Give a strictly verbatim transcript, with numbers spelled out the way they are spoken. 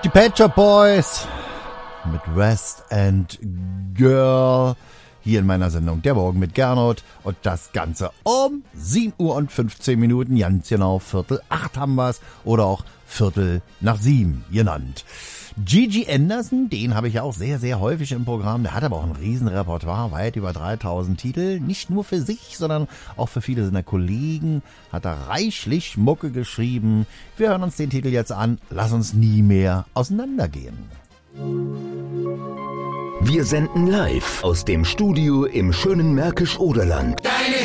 Die Pet Shop Boys mit West End Girl hier in meiner Sendung Der Morgen mit Gernot und das Ganze um sieben Uhr und fünfzehn Minuten, ganz genau Viertel acht haben wir's oder auch Viertel nach sieben genannt. Gigi Anderson, den habe ich ja auch sehr, sehr häufig im Programm. Der hat aber auch ein riesen Repertoire, weit über dreitausend Titel. Nicht nur für sich, sondern auch für viele seiner Kollegen hat er reichlich Mucke geschrieben. Wir hören uns den Titel jetzt an. Lass uns nie mehr auseinandergehen. Wir senden live aus dem Studio im schönen Märkisch-Oderland.